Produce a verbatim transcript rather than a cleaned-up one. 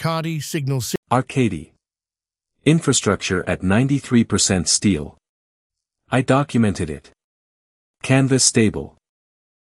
Arcadi Signal si Arcadi. Infrastructure at ninety-three percent steel. I documented it. Canvas stable.